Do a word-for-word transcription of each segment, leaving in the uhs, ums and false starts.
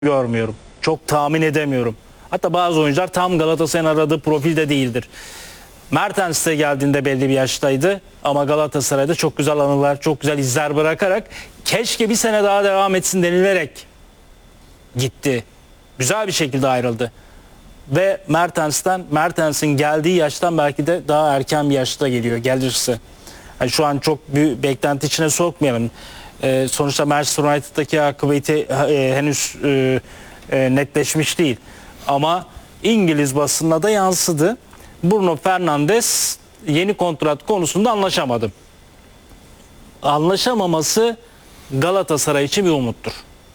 görmüyorum. Çok tahmin edemiyorum. Hatta bazı oyuncular tam Galatasaray'ın aradığı profilde değildir. Mertens de geldiğinde belli bir yaştaydı ama Galatasaray'da çok güzel anılar, çok güzel izler bırakarak keşke bir sene daha devam etsin denilerek gitti. Güzel bir şekilde ayrıldı. Ve Mertens'ten, Mertens'in geldiği yaştan belki de daha erken bir yaşta geliyor, gelirse. Yani şu an çok büyük beklenti içine sokmayalım. Ee, sonuçta Manchester United'daki akıbeti e, henüz e, e, netleşmiş değil. Ama İngiliz basınına da yansıdı. Bruno Fernandes yeni kontrat konusunda anlaşamadı. Anlaşamaması Galatasaray için bir umuttur.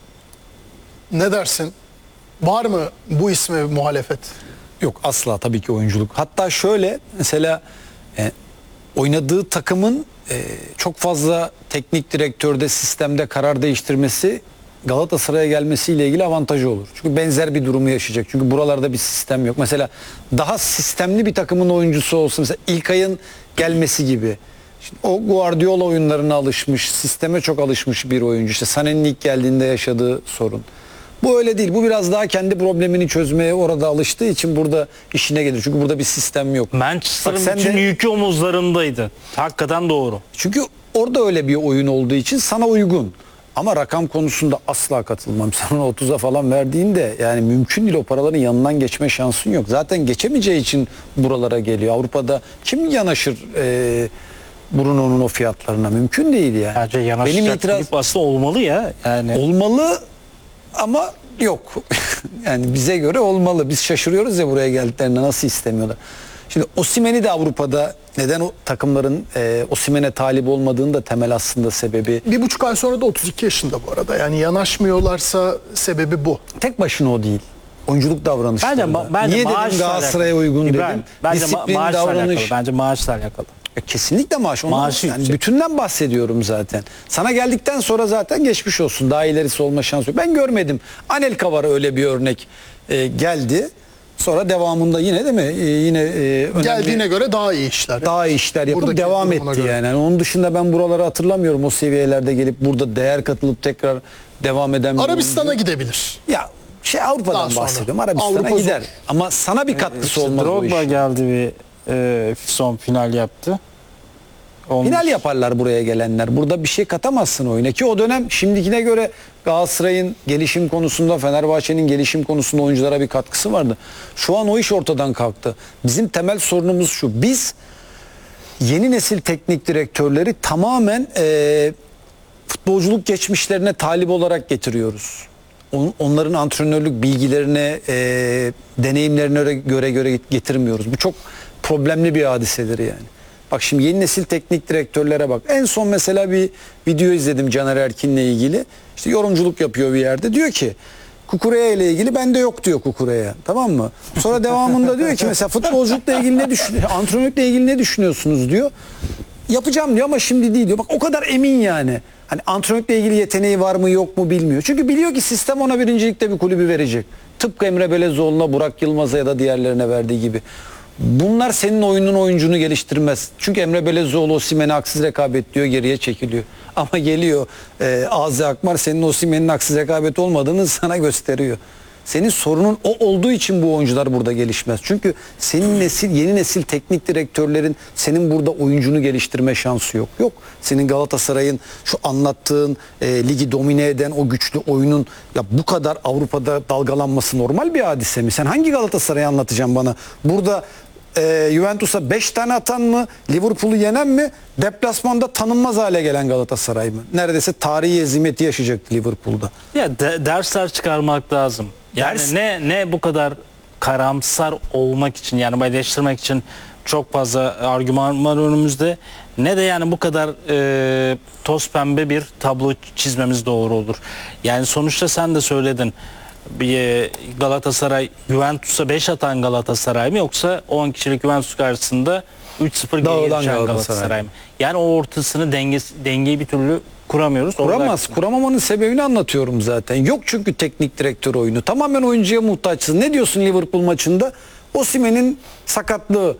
Ne dersin? Var mı bu isme muhalefet? Yok, asla tabii ki oyunculuk. Hatta şöyle mesela e, oynadığı takımın e, çok fazla teknik direktörde, sistemde karar değiştirmesi Galatasaray'a gelmesiyle ilgili avantajı olur. Çünkü benzer bir durumu yaşayacak. Çünkü buralarda bir sistem yok. Mesela daha sistemli bir takımın oyuncusu olsun. Mesela İlkay'ın gelmesi gibi. Şimdi o Guardiola oyunlarına alışmış, sisteme çok alışmış bir oyuncu. İşte Sané'nin ilk geldiğinde yaşadığı sorun. Bu öyle değil. Bu biraz daha kendi problemini çözmeye orada alıştığı için burada işine gelir. Çünkü burada bir sistem yok. Manchester'ın bütün de, yükü omuzlarındaydı. Hakikaten doğru. Çünkü orada öyle bir oyun olduğu için sana uygun. Ama rakam konusunda asla katılmam. Sen ona otuza falan verdiğinde yani mümkün değil, o paraların yanından geçme şansın yok. Zaten geçemeyeceği için buralara geliyor. Avrupa'da kim yanaşır e, Bruno'nun o fiyatlarına? Mümkün değil yani. Bence yanaşacak Benim itiraz aslında olmalı ya. Yani olmalı ama yok. Yani bize göre olmalı. Biz şaşırıyoruz ya buraya geldiklerinde nasıl istemiyorlar. Şimdi Osimhen'i de Avrupa'da neden o takımların e, Osimhen'e talip olmadığını da temel aslında sebebi. Bir buçuk ay sonra da otuz iki yaşında bu arada. Yani yanaşmıyorlarsa sebebi bu. Tek başına o değil. Oyunculuk davranışları. bence, ma bence Niye dedim Galatasaray'a uygun İbrahim, dedim. Bence Disiplin, ma maaşla davranış. alakalı. Bence maaşla alakalı. E, kesinlikle maaş. Ondan, Maaşı yani yüksek. bütünden bahsediyorum zaten. Sana geldikten sonra zaten geçmiş olsun. Daha ilerisi olma şansı yok. Ben görmedim. Anelka var öyle bir örnek e, geldi. Sonra devamında yine değil mi? E, yine e, önemli, Geldiğine göre daha iyi işler. daha iyi işler yapıp Buradaki devam durumuna etti göre. yani. yani. Onun dışında ben buraları hatırlamıyorum. O seviyelerde gelip burada değer katılıp tekrar devam eden bir Arabistan'a oyuncu. gidebilir. Ya şey Daha Avrupa'dan sonra. bahsediyorum. Arabistan'a Avrupa gider. zor. Ama sana bir katkısı İşte olmaz o iş. Drogba geldi bir e, son final yaptı. Olmuş. Final yaparlar buraya gelenler. Burada bir şey katamazsın oyuna ki o dönem şimdikine göre Galatasaray'ın gelişim konusunda, Fenerbahçe'nin gelişim konusunda oyunculara bir katkısı vardı. Şu an o iş ortadan kalktı. Bizim temel sorunumuz şu. Biz yeni nesil teknik direktörleri tamamen e, futbolculuk geçmişlerine talip olarak getiriyoruz. On, onların antrenörlük bilgilerine, e, deneyimlerine göre göre getirmiyoruz. Bu çok problemli bir hadisedir yani. Bak şimdi yeni nesil teknik direktörlere bak. En son mesela bir video izledim Caner Erkin'le ilgili. İşte yorumculuk yapıyor bir yerde. Diyor ki Kukureya ile ilgili bende yok diyor Kukureya. Tamam mı? Sonra devamında diyor ki mesela futbolculukla ilgili ne düşünüyorsunuz? Antrenörlükle ilgili ne düşünüyorsunuz diyor. Yapacağım diyor ama şimdi değil diyor. Bak o kadar emin yani. Hani antrenörlükle ilgili yeteneği var mı yok mu bilmiyor. Çünkü biliyor ki sistem ona birincilikte bir kulübü verecek. Tıpkı Emre Belezoğlu'na, Burak Yılmaz'a ya da diğerlerine verdiği gibi. Bunlar senin oyunun oyuncunu geliştirmez. Çünkü Emre Belezoğlu Osimhen'e haksız rekabet diyor, geriye çekiliyor. Ama geliyor e, Azi Akmar senin Osimhen'in haksız rekabet olmadığını sana gösteriyor. Senin sorunun o olduğu için bu oyuncular burada gelişmez. Çünkü senin nesil, yeni nesil teknik direktörlerin senin burada oyuncunu geliştirme şansı yok. Yok. Senin Galatasaray'ın şu anlattığın e, ligi domine eden o güçlü oyunun ya bu kadar Avrupa'da dalgalanması normal bir hadise mi? Sen hangi Galatasaray'ı anlatacaksın bana? Burada e, Juventus'a beş tane atan mı? Liverpool'u yenen mi? Deplasmanda tanınmaz hale gelen Galatasaray mı? Neredeyse tarihi hezimeti yaşayacaktı Liverpool'da. Ya de, dersler çıkarmak lazım. Yani Ders- ne ne bu kadar karamsar olmak için, yani eleştirmek için çok fazla argüman var önümüzde, ne de yani bu kadar e, toz pembe bir tablo çizmemiz doğru olur. Yani sonuçta sen de söyledin, bir e, Galatasaray Juventus'a beş atan Galatasaray mı, yoksa on kişilik Juventus karşısında üç sıfır geri Dağılan geçen Galatasaray. Galatasaray mı? Yani o ortasını, dengesi, dengeyi bir türlü kuramıyoruz. Kuramaz. Orada- Kuramamanın sebebini anlatıyorum zaten. Yok çünkü teknik direktör oyunu. Tamamen oyuncuya muhtaçsın. Ne diyorsun Liverpool maçında? Osimhen'in sakatlığı.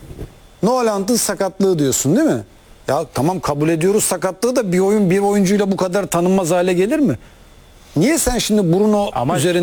Noland'ın sakatlığı diyorsun değil mi? Ya tamam, kabul ediyoruz sakatlığı da bir oyun bir oyuncuyla bu kadar tanınmaz hale gelir mi? Niye sen şimdi Bruno Ama üzerinde